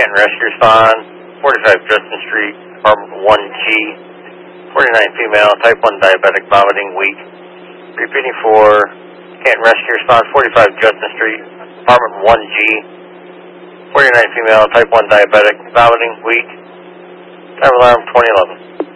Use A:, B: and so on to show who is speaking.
A: Canton Rescue Respond, 45 Justin Street, Apartment 1G, 49 female, type 1 diabetic, vomiting, weak. Repeating for Canton Rescue Respond, 45 Justin Street, Apartment 1G, 49 female, type 1 diabetic, vomiting, weak. Time alarm 2011.